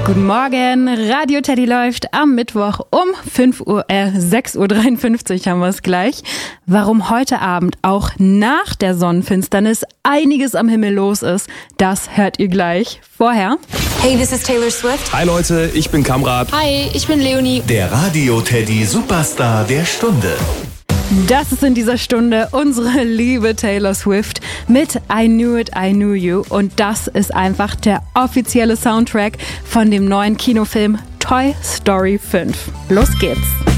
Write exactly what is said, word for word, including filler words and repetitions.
Guten Morgen, Radio Teddy läuft am Mittwoch um fünf Uhr, äh, sechs Uhr dreiundfünfzig haben wir es gleich. Warum heute Abend auch nach der Sonnenfinsternis einiges am Himmel los ist, das hört ihr gleich. Vorher. Hey, this is Taylor Swift. Hi Leute, ich bin Kamrat. Hi, ich bin Leonie. Der Radio Teddy Superstar der Stunde. Das ist in dieser Stunde unsere liebe Taylor Swift mit I Knew It, I Knew You. Und das ist einfach der offizielle Soundtrack von dem neuen Kinofilm Toy Story fünf. Los geht's!